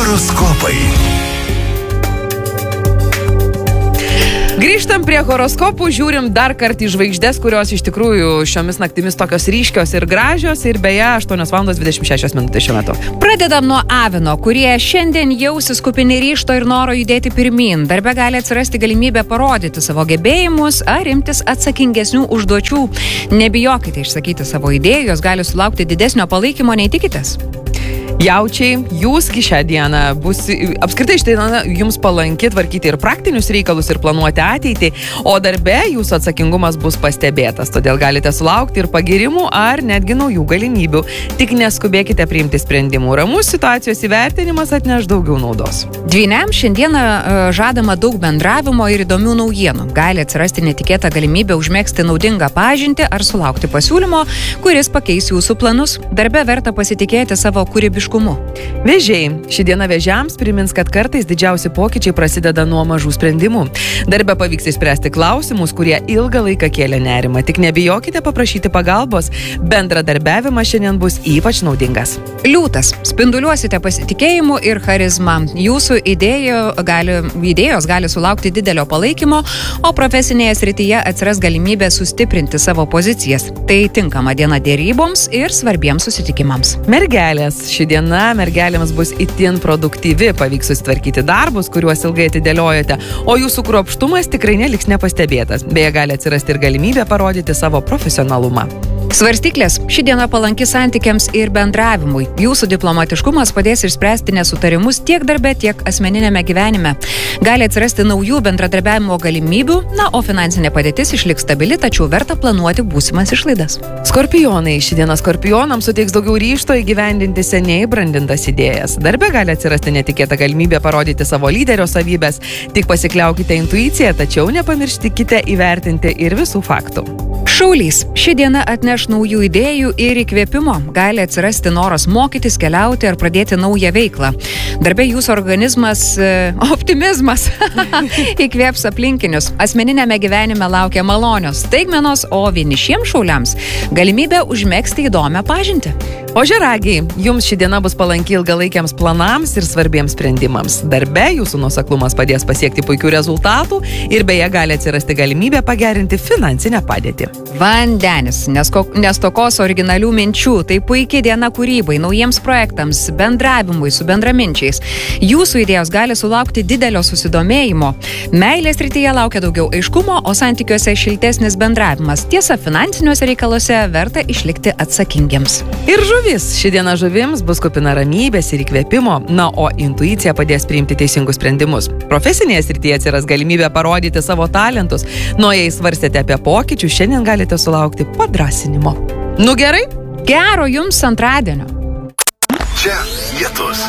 Horoskopai. Grįžtam prie horoskopų, žiūrim dar kartą į žvaigždės, kurios iš tikrųjų šiomis naktimis tokios ryškios ir gražios ir beje 8:26 šiuo metu. Pradedam nuo Avino, kurie šiandien jausis kupini ryžto ir noro judėti pirmyn. Darbe gali atsirasti galimybė parodyti savo gebėjimus ar imtis atsakingesnių užduočių. Nebijokite išsakyti savo idėjų, jos gali sulaukti didesnio palaikymo nei tikitės. Jaučiai, jūsgi šią dieną bus apskritai štai jums palanki tvarkyti ir praktinius reikalus ir planuoti ateitį, o darbe jūsų atsakingumas bus pastebėtas, todėl galite sulaukti ir pagirimų ar netgi naujų galimybių. Tik neskubėkite priimti sprendimų, ramus situacijos įvertinimas atneš daugiau naudos. Dvyniam šiandieną žadama daug bendravimo ir įdomių naujienų. Gali atsirasti netikėta galimybė užmėgsti naudingą pažintį ar sulaukti pasiūlymo, kuris pakeis jūsų planus. Darbe verta pasitikėti savo kūrybiškumą. Vėžiai. Ši diena vėžiams primins, kad kartais didžiausi pokyčiai prasideda nuo mažų sprendimų. Darbe pavyks išspręsti klausimus, kurie ilgą laiką kėlė nerimą. Tik nebijokite paprašyti pagalbos. Bendradarbiavimas šiandien bus ypač naudingas. Liūtas. Spinduliuosite pasitikėjimu ir charizma. Jūsų idėjos gali sulaukti didelio palaikymo, o profesinėje srityje atsiras galimybė sustiprinti savo pozicijas. Tai tinkama diena dėryboms ir svarbiems susitikimams. Mergelės. Ši diena mergelėms bus itin produktyvi, pavyks susitvarkyti darbus, kuriuos ilgai atidėliojate, o jūsų kruopštumas tikrai neliks nepastebėtas. Beje, gali atsirasti ir galimybė parodyti savo profesionalumą. Svarstyklės. Ši diena palanki santykiams ir bendravimui. Jūsų diplomatiškumas padės išspręsti nesutarimus tiek darbe, tiek asmeninėme gyvenime. Gali atsirasti naujų bendradarbiavimo galimybių, o finansinė padėtis išliks stabili, tačiau verta planuoti būsimas išlaidas. Skorpionai. Ši diena skorpionams suteiks daugiau ryžto įgyvendinti seniai brandintas idėjas. Darbe gali atsirasti netikėta galimybė parodyti savo lyderio savybės. Tik pasikliaukite intuiciją, tačiau nepamirškite įvertinti ir visų faktų. Šaulys. Ši diena atneš naujų idėjų ir įkvėpimo. Gali atsirasti noras mokytis, keliauti ar pradėti naują veiklą. Darbe jūsų optimizmas įkvėps aplinkinius. Asmeninėme gyvenime laukia malonios staigmenos, o vienišiems šauliams galimybė užmegzti įdomią pažintį. Ožiaragiai. Jums ši diena bus palanki ilgalaikiams planams ir svarbiems sprendimams. Darbe jūsų nuoseklumas padės pasiekti puikių rezultatų ir beje gali atsirasti galimybė pagerinti finansinę padėtį. Vandenis. Nestokos originalių minčių. Tai puikia diena kūrybai, naujiems projektams, bendravimui su bendraminčiais. Jūsų idėjos gali sulaukti didelio susidomėjimo. Meilės srityje laukia daugiau aiškumo, o santykiuose šiltesnis bendravimas. Tiesa, finansiniuose reikaluose verta išlikti atsakingiems. Ir žuvis. Ši diena žuvims bus kupina ramybės ir įkvėpimo, o intuicija padės priimti teisingus sprendimus. Profesinėje srityje atsiras galimybė parodyti savo talentus. Jei svarstėte apie pokyčius, šiandien galite sulaukti padrąsinimo. Nu gerai? Gero jums antradienio. Čia lietus.